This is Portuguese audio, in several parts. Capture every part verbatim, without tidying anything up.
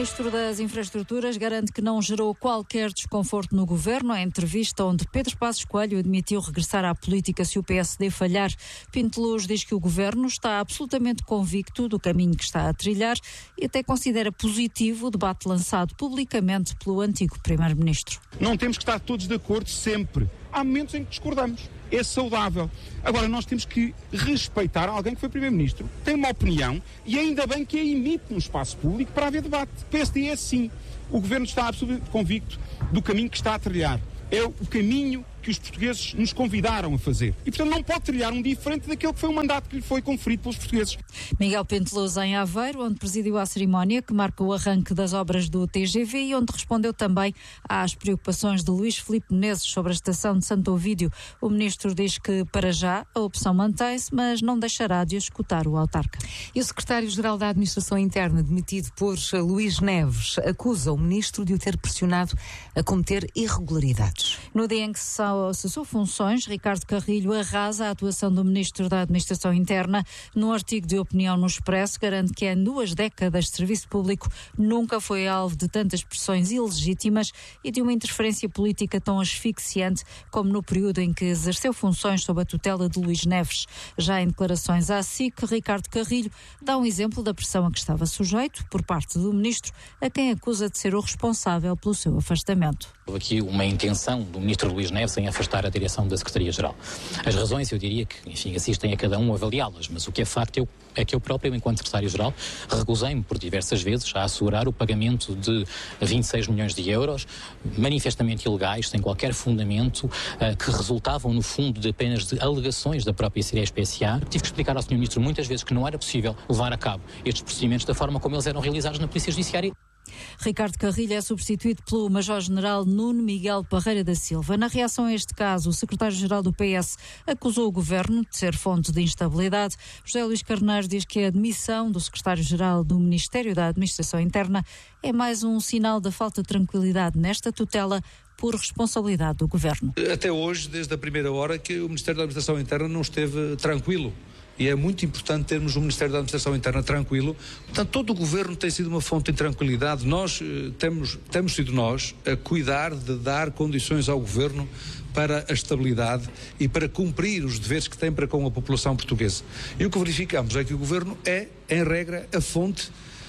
Ministro das Infraestruturas garante que não gerou qualquer desconforto no governo. Em entrevista onde Pedro Passos Coelho admitiu regressar à política se o P S D falhar, Pinto Luz diz que o governo está absolutamente convicto do caminho que está a trilhar e até considera positivo o debate lançado publicamente pelo antigo Primeiro-Ministro. Não temos que estar todos de acordo sempre. Há momentos em que discordamos. É saudável. Agora, nós temos que respeitar alguém que foi Primeiro-Ministro, tem uma opinião e ainda bem que a emite no espaço público para haver debate. O P S D é assim. O Governo está absolutamente convicto do caminho que está a trilhar. É o caminho que os portugueses nos convidaram a fazer. E, portanto, não pode trilhar um diferente daquele que foi o mandato que lhe foi conferido pelos portugueses. Miguel Pinto Luz em Aveiro, onde presidiu a cerimónia que marca o arranque das obras do T G V e onde respondeu também às preocupações de Luís Filipe Menezes sobre a estação de Santo Ovídio. O ministro diz que, para já, a opção mantém-se, mas não deixará de escutar o autarca. E o secretário-geral da Administração Interna, demitido por Luís Neves, acusa o ministro de o ter pressionado a cometer irregularidades. No dia em que se cessou funções, Ricardo Carrilho arrasa a atuação do Ministro da Administração Interna. Num artigo de opinião no Expresso, garante que em duas décadas de serviço público nunca foi alvo de tantas pressões ilegítimas e de uma interferência política tão asfixiante como no período em que exerceu funções sob a tutela de Luís Neves. Já em declarações à S I C, Ricardo Carrilho dá um exemplo da pressão a que estava sujeito por parte do Ministro, a quem acusa de ser o responsável pelo seu afastamento. Houve aqui uma intenção do Ministro Luís Neves em afastar a direção da Secretaria-Geral. As razões, eu diria que, enfim, assistem a cada um a avaliá-las, mas o que é facto eu, é que eu próprio, enquanto Secretário-Geral, recusei-me por diversas vezes a assegurar o pagamento de vinte e seis milhões de euros, manifestamente ilegais, sem qualquer fundamento, uh, que resultavam, no fundo, de apenas de alegações da própria Ciresp S A. Tive que explicar ao senhor Ministro muitas vezes que não era possível levar a cabo estes procedimentos da forma como eles eram realizados na Polícia Judiciária. Ricardo Carrilho é substituído pelo Major-General Nuno Miguel Parreira da Silva. Na reação a este caso, o secretário-geral do P S acusou o governo de ser fonte de instabilidade. José Luís Carneiro diz que a admissão do secretário-geral do Ministério da Administração Interna é mais um sinal da falta de tranquilidade nesta tutela por responsabilidade do governo. Até hoje, desde a primeira hora, que o Ministério da Administração Interna não esteve tranquilo. E é muito importante termos o Ministério da Administração Interna tranquilo. Portanto, todo o governo tem sido uma fonte de tranquilidade. Nós eh, temos, temos sido nós a cuidar de dar condições ao governo para a estabilidade e para cumprir os deveres que tem para com a população portuguesa. E o que verificamos é que o governo é, em regra, a fonte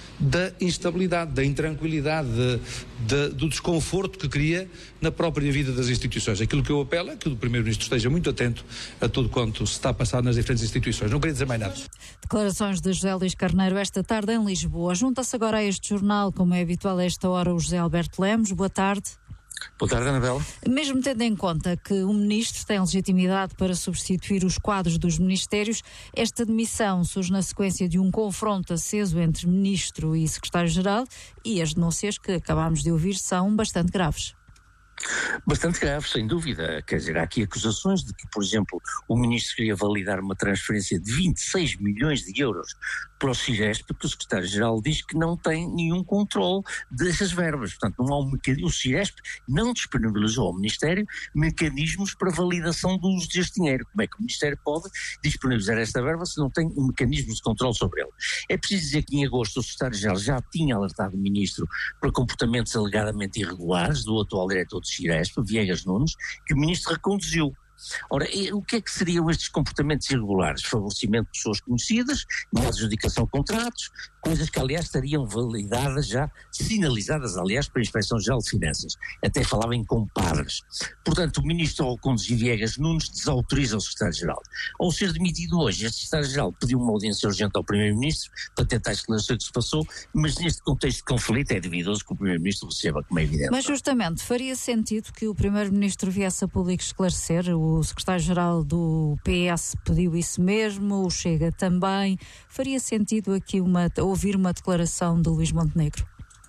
da instabilidade, da intranquilidade, de, de, do desconforto que cria na própria vida das instituições. Aquilo que eu apelo é que o Primeiro-Ministro esteja muito atento a tudo quanto se está a passar nas diferentes instituições. Não queria dizer mais nada. Declarações de José Luís Carneiro esta tarde em Lisboa. Junta-se agora a este jornal, como é habitual a esta hora, o José Alberto Lemos. Boa tarde. Boa tarde, Anabela. Mesmo tendo em conta que o Ministro tem legitimidade para substituir os quadros dos Ministérios, esta demissão surge na sequência de um confronto aceso entre Ministro e Secretário-Geral e as denúncias que acabámos de ouvir são bastante graves. Bastante grave, sem dúvida. Quer dizer, há aqui acusações de que, por exemplo, o Ministro queria validar uma transferência de vinte e seis milhões de euros para o Ciresp, porque o Secretário-Geral diz que não tem nenhum controle dessas verbas. Portanto, não há um mecanismo. O Ciresp não disponibilizou ao Ministério mecanismos para validação do uso deste dinheiro. Como é que o Ministério pode disponibilizar esta verba se não tem um mecanismo de controle sobre ele? É preciso dizer que em agosto o Secretário-Geral já tinha alertado o Ministro para comportamentos alegadamente irregulares do atual diretor do Ciresp, Viegas Nunes, que o Ministro reconduziu. Ora, o que é que seriam estes comportamentos irregulares? Favorecimento de pessoas conhecidas, mal adjudicação de contratos, coisas que, aliás, estariam validadas já, sinalizadas, aliás, para a Inspeção-Geral de Finanças. Até falava em compadres. Portanto, o Ministro, ao conduzir Viegas Nunes, desautoriza o Secretário-Geral. Ao ser demitido hoje, este Secretário-Geral pediu uma audiência urgente ao Primeiro-Ministro para tentar esclarecer o que se passou, mas neste contexto de conflito é duvidoso que o Primeiro-Ministro receba, como é evidente. Mas justamente, faria sentido que o Primeiro-Ministro viesse a público esclarecer? O Secretário-Geral do P S pediu isso mesmo, o Chega também. Faria sentido aqui uma, ouvir uma declaração de Luís Montenegro?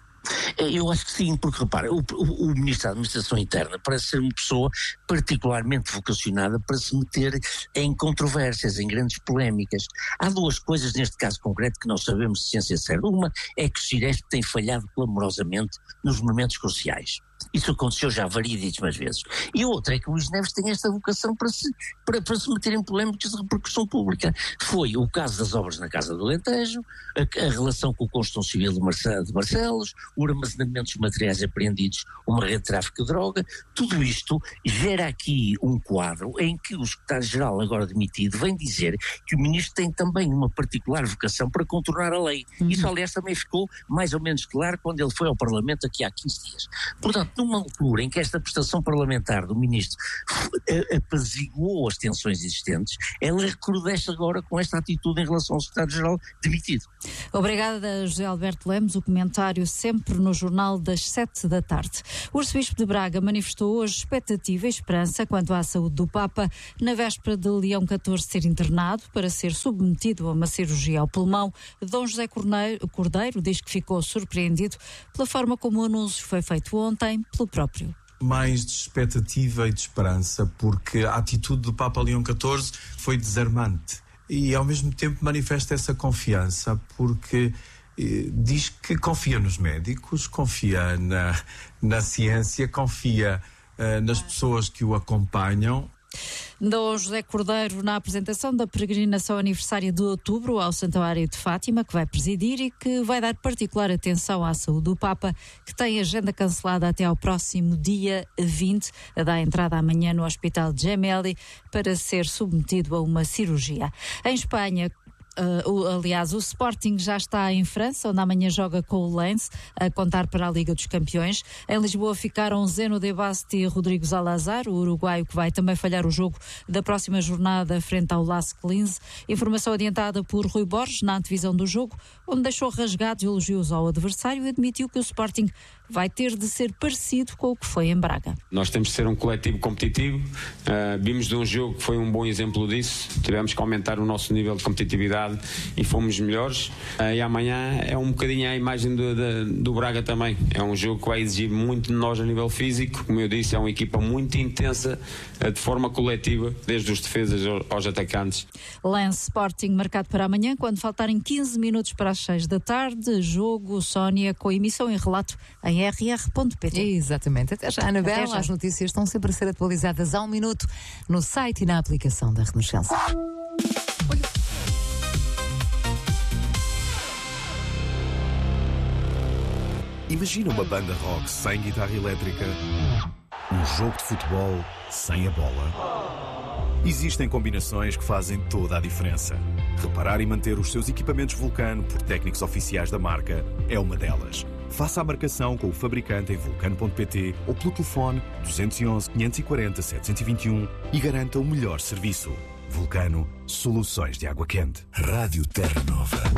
Eu acho que sim, porque repara, o, o, o Ministro da Administração Interna parece ser uma pessoa particularmente vocacionada para se meter em controvérsias, em grandes polémicas. Há duas coisas neste caso concreto que nós sabemos de ciência certa. Uma é que o Ciresp tem falhado clamorosamente nos momentos cruciais. Isso aconteceu já variedíssimas vezes. E outra é que o Luís Neves tem esta vocação para se, para, para se meter em polémicas de repercussão pública. Foi o caso das obras na Casa do Alentejo, a, a relação com o Constituição Civil de, Marce, de Barcelos, o armazenamento dos materiais apreendidos, uma rede de tráfico de droga. Tudo isto gera aqui um quadro em que o secretário-geral, agora demitido, vem dizer que o ministro tem também uma particular vocação para contornar a lei. Uhum. Isso, aliás, também ficou mais ou menos claro quando ele foi ao Parlamento aqui há quinze dias. Portanto, numa altura em que esta prestação parlamentar do ministro apaziguou as tensões existentes, ela recrudesce agora com esta atitude em relação ao secretário-geral demitido. Obrigada, José Alberto Lemos. O comentário sempre no Jornal das sete da tarde. O arcebispo de Braga manifestou hoje expectativa e esperança quanto à saúde do Papa, na véspera de Leão catorze ser internado para ser submetido a uma cirurgia ao pulmão. Dom José Cordeiro diz que ficou surpreendido pela forma como o anúncio foi feito ontem pelo próprio. Mais de expectativa e de esperança, porque a atitude do Papa Leão catorze foi desarmante e ao mesmo tempo manifesta essa confiança, porque eh, diz que confia nos médicos, confia na, na ciência, confia eh, nas pessoas que o acompanham. Dom José Cordeiro na apresentação da peregrinação aniversária de outubro ao Santuário de Fátima, que vai presidir e que vai dar particular atenção à saúde do Papa, que tem agenda cancelada até ao próximo dia vinte, a dar entrada amanhã no Hospital de Gemelli para ser submetido a uma cirurgia. Em Espanha, Uh, o, aliás, o Sporting já está em França, onde amanhã joga com o Lens, a contar para a Liga dos Campeões. Em Lisboa ficaram Zeno de Basti e Rodrigo Salazar, o uruguaio que vai também falhar o jogo da próxima jornada frente ao Lask Linz. Informação adiantada por Rui Borges na antevisão do jogo, onde deixou rasgados elogios ao adversário e admitiu que o Sporting vai ter de ser parecido com o que foi em Braga. Nós temos de ser um coletivo competitivo. Uh, vimos de um jogo que foi um bom exemplo disso. Tivemos que aumentar o nosso nível de competitividade e fomos melhores. Uh, e amanhã é um bocadinho a imagem do, do, do Braga também. É um jogo que vai exigir muito de nós a nível físico. Como eu disse, é uma equipa muito intensa, uh, de forma coletiva, desde os defesas aos atacantes. Lens Sporting marcado para amanhã, quando faltarem quinze minutos para as seis da tarde. Jogo, Sónia, com emissão e relato em r r ponto p t. Exatamente. Até já, Anabela. Até já. As notícias estão sempre a ser atualizadas ao minuto no site e na aplicação da Renascença. Imagina uma banda rock sem guitarra elétrica, um jogo de futebol sem a bola. Existem combinações que fazem toda a diferença. Reparar e manter os seus equipamentos Vulcano por técnicos oficiais da marca é uma delas. Faça a marcação com o fabricante em vulcano ponto p t ou pelo telefone dois um um, cinco quatro zero, sete dois um e garanta o melhor serviço. Vulcano, soluções de água quente. Rádio Terra Nova.